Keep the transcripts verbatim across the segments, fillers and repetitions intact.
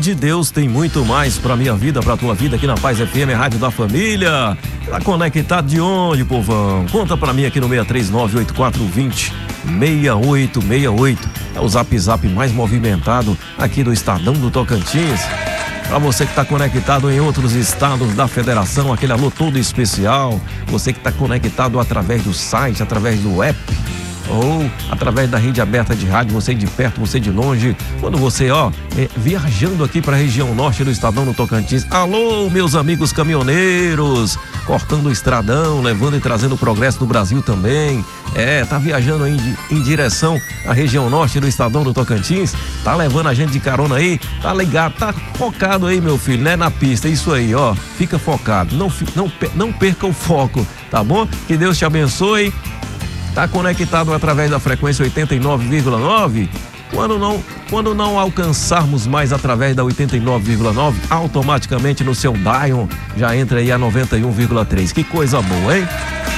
hoje Deus tem muito mais pra minha vida, pra tua vida aqui na Paz F M, Rádio da Família. Tá conectado de onde, povão? Conta pra mim aqui no seis três nove, oito quatro dois zero, seis oito seis oito. É o zap zap mais movimentado aqui do Estadão do Tocantins. Para você que está conectado em outros estados da federação, aquele alô todo especial. Você que está conectado através do site, através do app, ou através da rede aberta de rádio, você de perto, você de longe. Quando você, ó, é, viajando aqui para a região norte do Estadão do Tocantins. Alô, meus amigos caminhoneiros, cortando o estradão, levando e trazendo o progresso do Brasil também. É, tá viajando aí em, em direção à região norte do Estadão do Tocantins, tá levando a gente de carona aí, tá ligado, tá focado aí, meu filho, né, na pista, isso aí, ó, fica focado, não, não, não perca o foco, tá bom? Que Deus te abençoe. Tá conectado através da frequência oitenta e nove vírgula nove. Quando não, quando não alcançarmos mais através da oitenta e nove vírgula nove, automaticamente no seu Dion já entra aí a noventa e um vírgula três. Que coisa boa, hein?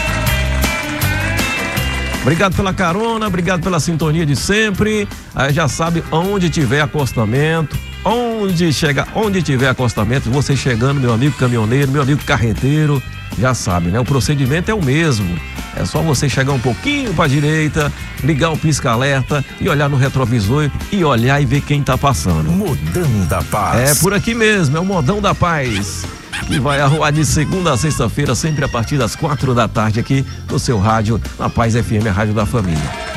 Obrigado pela carona, obrigado pela sintonia de sempre. Aí já sabe, onde tiver acostamento, onde chega, onde tiver acostamento, você chegando, meu amigo caminhoneiro, meu amigo carreteiro, já sabe, né? O procedimento é o mesmo. É só você chegar um pouquinho para a direita, ligar o pisca-alerta e olhar no retrovisor e olhar e ver quem tá passando. Modão da Paz. É por aqui mesmo, é o Modão da Paz, que vai arruar de segunda a sexta-feira, sempre a partir das quatro da tarde aqui no seu rádio, na Paz F M, a Rádio da Família.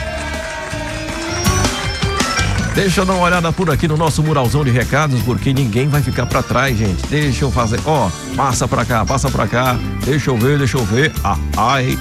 Deixa eu dar uma olhada por aqui no nosso muralzão de recados, porque ninguém vai ficar pra trás, gente. Deixa eu fazer, ó, passa pra cá, passa pra cá. Deixa eu ver, deixa eu ver. Ah, ai.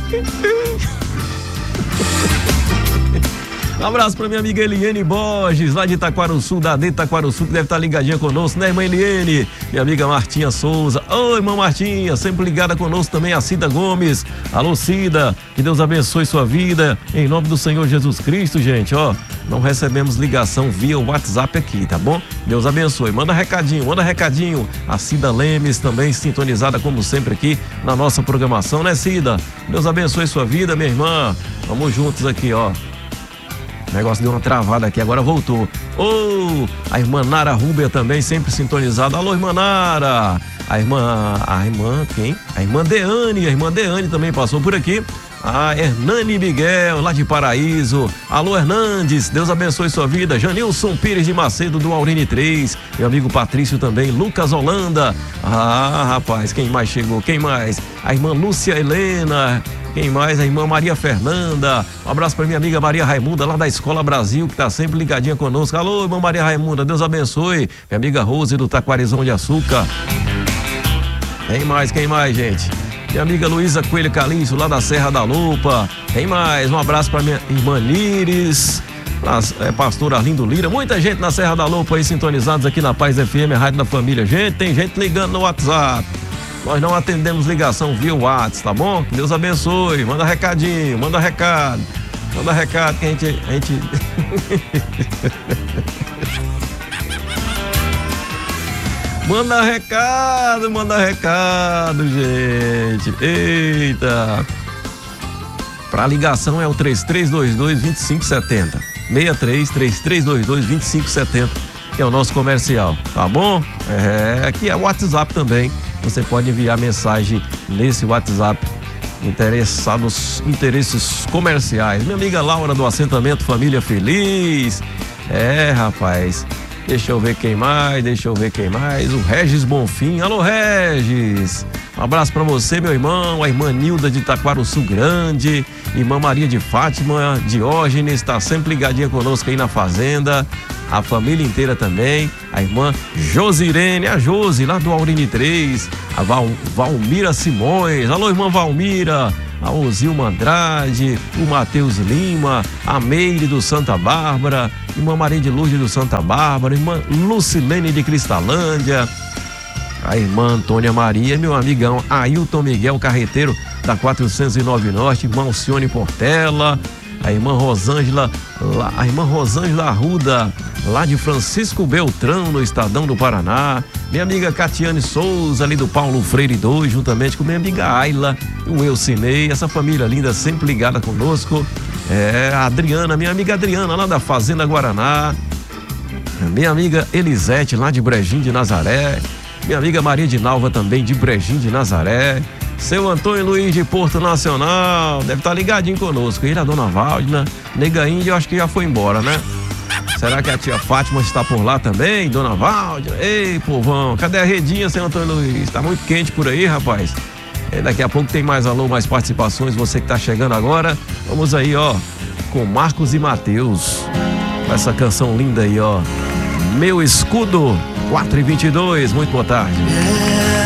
Um abraço pra minha amiga Eliene Borges, lá de Itaquaruçu, da de Itaquaruçu, que deve estar ligadinha conosco, né, irmã Eliene? Minha amiga Martinha Souza. Oi, irmã Martinha, sempre ligada conosco também, a Cida Gomes. Alô, Cida, que Deus abençoe sua vida, em nome do Senhor Jesus Cristo, gente, ó. Não recebemos ligação via WhatsApp aqui, tá bom? Deus abençoe. Manda recadinho, manda recadinho. A Cida Lemes também sintonizada como sempre aqui na nossa programação, né, Cida? Deus abençoe sua vida, minha irmã. Vamos juntos aqui, ó. O negócio deu uma travada aqui, agora voltou. Oh, a irmã Nara Rúbia também sempre sintonizada. Alô, irmã Nara. A irmã, a irmã quem? A irmã Deane, a irmã Deane também passou por aqui. A Hernani Miguel, lá de Paraíso. Alô, Hernandes, Deus abençoe sua vida. Janilson Pires de Macedo, do Aurine três. Meu amigo Patrício também. Lucas Holanda. Ah, rapaz, quem mais chegou? Quem mais? A irmã Lúcia Helena. Quem mais? A irmã Maria Fernanda. Um abraço para minha amiga Maria Raimunda, lá da Escola Brasil, que tá sempre ligadinha conosco. Alô, irmã Maria Raimunda, Deus abençoe. Minha amiga Rose, do Taquarizão de Açúcar. Quem mais? Quem mais, gente? Minha amiga Luísa Coelho Calixto, lá da Serra da Lupa. Quem mais? Um abraço para minha irmã Níris, é, pastor Arlindo Lira. Muita gente na Serra da Lupa aí sintonizados aqui na Paz F M, a Rádio da Família. Gente, tem gente ligando no WhatsApp. Nós não atendemos ligação via WhatsApp, tá bom? Que Deus abençoe. Manda recadinho, manda recado. Manda recado que a gente... A gente... Manda recado, manda recado, gente. Eita. Pra ligação é o três três dois dois, dois cinco sete zero. seis três, três três dois dois, dois cinco sete zero, que é o nosso comercial, tá bom? É, aqui é o WhatsApp também. Você pode enviar mensagem nesse WhatsApp, interessados, interesses comerciais. Minha amiga Laura, do assentamento Família Feliz. É, rapaz. Deixa eu ver quem mais, deixa eu ver quem mais. O Regis Bonfim. Alô, Regis. Um abraço pra você, meu irmão. A irmã Nilda de Itaquaruçu Grande. Irmã Maria de Fátima, Diógenes, tá sempre ligadinha conosco aí na fazenda. A família inteira também. A irmã Josirene, a Josi, lá do Aurine três. A Val, Valmira Simões. Alô, irmã Valmira. A Osilma Andrade, o Matheus Lima, a Meire do Santa Bárbara, irmã Maria de Lourdes do Santa Bárbara, irmã Lucilene de Cristalândia, a irmã Antônia Maria, meu amigão Ailton Miguel Carreteiro da quatrocentos e nove Norte, irmã Alcione Portela, a irmã Rosângela, a irmã Rosângela Arruda, lá de Francisco Beltrão, no Estadão do Paraná. Minha amiga Catiane Souza, ali do Paulo Freire dois, juntamente com minha amiga Ayla, o Eucinei, essa família linda sempre ligada conosco. É, a Adriana, minha amiga Adriana, lá da Fazenda Guaraná. minha amiga Elisete, lá de Brejinho de Nazaré, minha amiga Maria de Nalva, também de Brejinho de Nazaré, seu Antônio Luiz de Porto Nacional, deve estar ligadinho conosco, e a dona Valdina, Nega Índia, eu acho que já foi embora, né? Será que a tia Fátima está por lá também, dona Valdina? Ei, povão, cadê a redinha, seu Antônio Luiz? Tá muito quente por aí, rapaz. E daqui a pouco tem mais alô, mais participações, você que tá chegando agora, vamos aí, ó, com Marcos e Mateus, essa canção linda aí, ó, Meu Escudo, quatro e vinte e dois, muito boa tarde.